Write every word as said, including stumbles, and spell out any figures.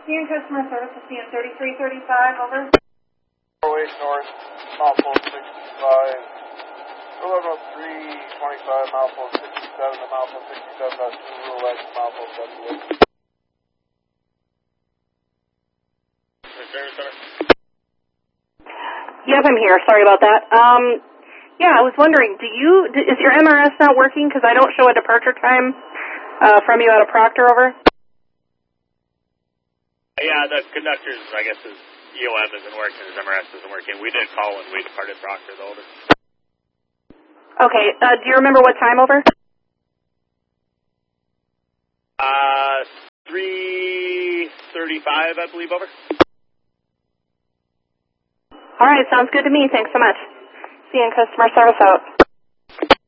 C N customer service is C N thirty-three thirty-five, over. oh eight North, mouthful sixty-five. eleven oh three twenty-five, mouthful sixty-seven, to mouthful sixty-seven point two, Rolex, mouthful seventy-eight. Service center? Yes, I'm here. Sorry about that. Um, yeah, I was wondering, do you, is your M R S not working? Because I don't show a departure time uh, from you out of Proctor, over. Yeah, the conductor's, I guess, his E O M isn't working, his M R S isn't working. We did call when we departed Proctor, though, over. Okay, uh, do you remember what time, over? Uh, three thirty-five, I believe, over. All right, sounds good to me. Thanks so much. C N customer service out.